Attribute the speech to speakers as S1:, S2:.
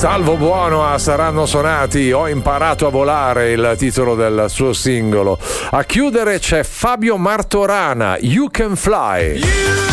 S1: Salvo Buono Saranno Sonati, Ho imparato a volare, il titolo del suo singolo. A chiudere c'è Fabio Martorana, You Can Fly.